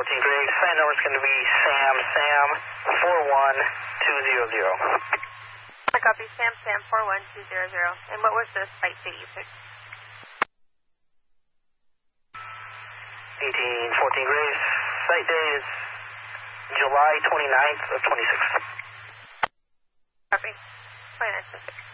Graves. Site number is going to be Sam 41200. I copy Sam 41200. And what was the site date you picked? 1814 Graves. Site date is July 29th of 26. Copy. 29th of 26.